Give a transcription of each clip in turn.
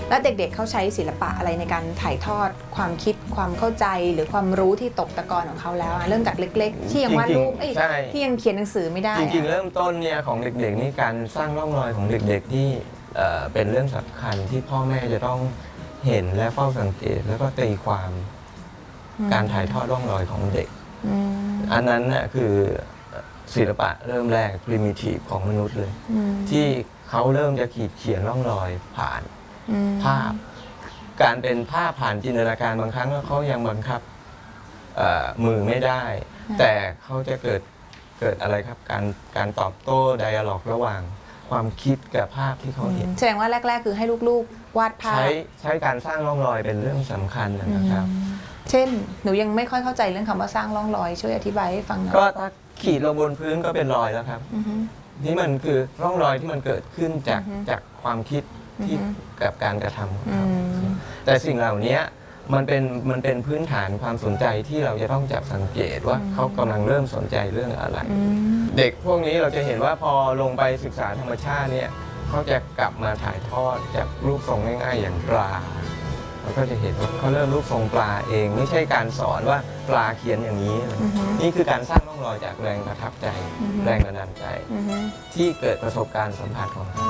แล้วเด็กๆเขาใช้ศิลปะอะไรในการถ่ายทอดความคิดความเข้าใจหรือความรู้ที่ตกตะกอนของเขาแล้วเริ่มจากเล็กๆที่ยังวาดรูปที่ยังเขียนหนังสือไม่ได้จริงๆเริ่มต้นเนี่ยของเด็กๆนี่การสร้างร่องรอยของเด็กๆที่เป็นเรื่องสำคัญที่พ่อแม่จะต้องเห็นและเฝ้าสังเกตแล้วก็ตีความการถ่ายทอดร่องรอยของเด็กอันนั้นน่ะคือศิลปะเริ่มแรก primitive ของมนุษย์เลยที่เขาเริ่มจะขีดเขียนร่องรอยผ่านภาพการเป็นภาพผ่านจินตนาการบางครั้งเขายังบังคับมือไม่ได้แต่เขาจะเกิดอะไรครับการตอบโต้ไดอะล็อกระหว่างความคิดกับภาพที่เขาเห็นแสดงว่าแรกๆคือให้ลูกๆวาดภาพใช้การสร้างร่องรอยเป็นเรื่องสำคัญนะครับเช่นหนูยังไม่ค่อยเข้าใจเรื่องคำว่าสร้างร่องรอยช่วยอธิบายให้ฟังหน่อยก็ถ้าขีดลงบนพื้นก็เป็นรอยแล้วครับนี่มันคือร่องรอยที่มันเกิดขึ้นจากความคิดที่กับการกระทำของเขาแต่สิ่งเหล่านี้มันเป็นพื้นฐานความสนใจที่เราจะต้องจับสังเกตว่าเขากำลังเริ่มสนใจเรื่องอะไรเด็กพวกนี้เราจะเห็นว่าพอลงไปศึกษาธรรมชาติเนี่ยเขาจะกลับมาถ่ายทอดจากรูปทรงง่ายๆอย่างปลาเราก็จะเห็นว่าเขาเริ่มรูปทรงปลาเองไม่ใช่การสอนว่าปลาเขียนอย่างนี้นี่คือการสร้างร่องรอยจากแรงประทับใจแรงบันดาลใจที่เกิดประสบการณ์สัมผัสของเขา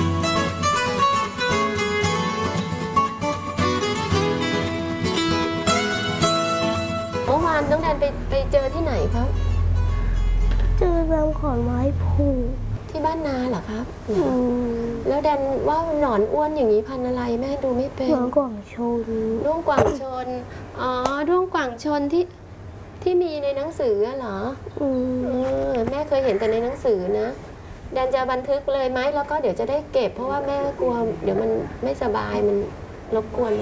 เมื่อวานน้องแดนไปเจอที่ไหนครับเจอตามขอนไม้ผูที่บ้านนาเหรอครับแล้วแดนว่าหนอนอ้วนอย่างนี้พันอะไรแม่ดูไม่เป็นด้วงกว่างชนด้วงกว่างชนอ๋อด้วงกว่างชนที่มีในหนังสือเหรอแม่เคยเห็นแต่ในหนังสือนะแดนจะบันทึกเลยไหมแล้วก็เดี๋ยวจะได้เก็บเพราะว่าแม่กลัวเดี๋ยวมันไม่สบายมันรบกวน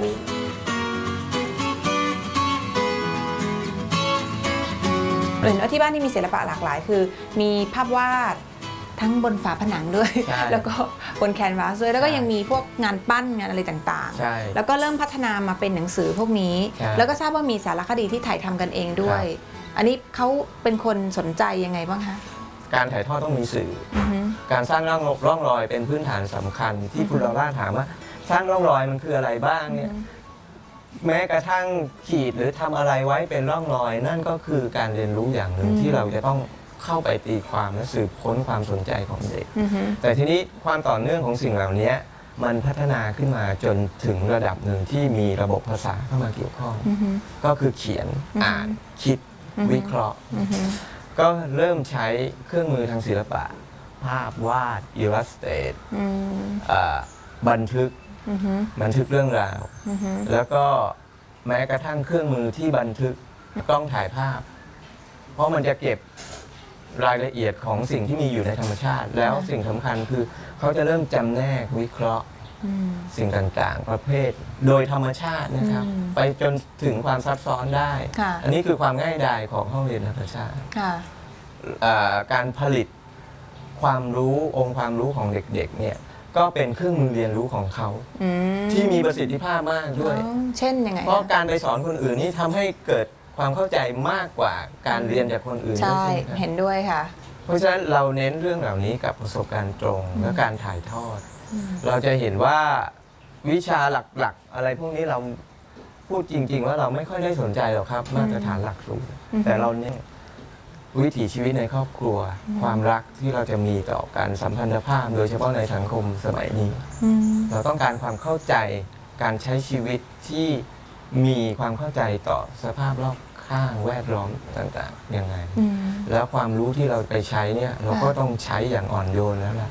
เห็นว่าที่บ้านนี่มีศิลปะหลากหลายคือมีภาพวาดทั้งบนฝาผนังด้วยแล้วก็บนแคนวาสด้วยแล้วก็ยังมีพวกงานปั้นงานอะไรต่างๆแล้วก็เริ่มพัฒนามาเป็นหนังสือพวกนี้แล้วก็ทราบว่ามีสารคดีที่ถ่ายทำกันเองด้วยอันนี้เขาเป็นคนสนใจยังไงบ้างคะการถ่ายทอดต้องมีสื่อการสร้างร่องรอยเป็นพื้นฐานสำคัญที่คุณลาล่าถามว่าสร้างร่องรอยมันคืออะไรบ้างเนี่ยแม้กระทั่งขีดหรือทำอะไรไว้เป็นร่องรอยนั่นก็คือการเรียนรู้อย่างหนึ่งที่เราจะต้องเข้าไปตีความและสืบค้นความสนใจของเด็กแต่ทีนี้ความต่อเนื่องของสิ่งเหล่านี้มันพัฒนาขึ้นมาจนถึงระดับหนึ่งที่มีระบบภาษาเข้ามาเกี่ยวข้องก็คือเขียนอ่านคิดวิเคราะห์ก็เริ่มใช้เครื่องมือทางศิลปะภาพวาดอิลลัสเตรตบันทึกเรื่องราวแล้วก็แม้กระทั่งเครื่องมือที่บันทึกกล้องถ่ายภาพเพราะมันจะเก็บรายละเอียดของสิ่งที่มีอยู่ในธรรมชาติแล้วสิ่งสำคัญคือเขาจะเริ่มจำแนกวิเคราะห์สิ่งต่างๆประเภทโดยธรรมชาตินะครับไปจนถึงความซับซ้อนได้อันนี้คือความง่ายดายของห้องเรียนธรรมชาติการผลิตความรู้องค์ความรู้ของเด็กๆเนี่ยก็เป็นเครื่องมือเรียนรู้ของเขาที่มีประสิทธิภาพมากด้วยเช่นยังไงเพราะการไปสอนคนอื่นนี่ทำให้เกิดความเข้าใจมากกว่าการเรียนจากคนอื่นใช่เห็นด้วยค่ะเพราะฉะนั้นเราเน้นเรื่องเหล่านี้กับประสบการณ์ตรงและการถ่ายทอดเราจะเห็นว่าวิชาหลักๆอะไรพวกนี้เราพูดจริงๆว่าเราไม่ค่อยได้สนใจหรอกครับมาตรฐานหลักสูตรแต่เราเน้นวิถีชีวิตในครอบครัวความรักที่เราจะมีต่อการสัมพันธภาพโดยเฉพาะในสังคมสมัยนี้เราต้องการความเข้าใจการใช้ชีวิตที่มีความเข้าใจต่อสภาพรอบข้างแวดล้อมต่างๆยังไงแล้วความรู้ที่เราไปใช้เนี่ยเราก็ต้องใช้อย่างอ่อนโยนแล้วล่ะ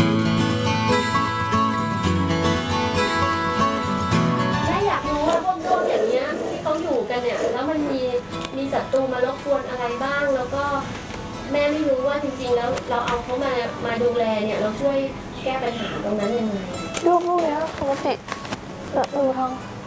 แม่อยากรู้ว่าพวกด้วงอย่างเงี้ยที่เขาอยู่กันเนี่ยแล้วมันมีศัตรูมารบกวนอะไรบ้างแล้วก็แม่ไม่รู้ว่าจริงๆแล้วเราเอาเขามาดูแลเนี่ยเราช่วยแก้ปัญหาตรงนั้นยังไงด้วงพวกนี้ปกติศัตรูทาง